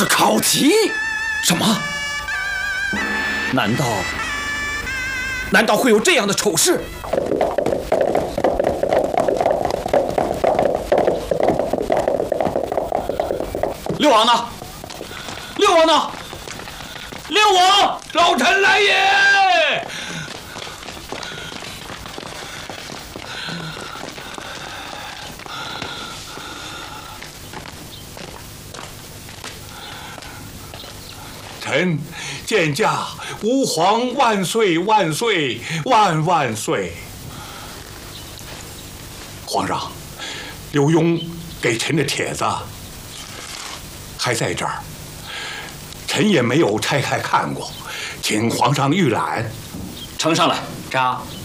是考题？什么？难道会有这样的丑事？六王呢？六王呢？六王， 老臣来也！臣见驾吾皇万岁万岁万万岁！皇上，刘墉给臣的帖子还在这儿，臣也没有拆开看过，请皇上预览。 呈上来。 张。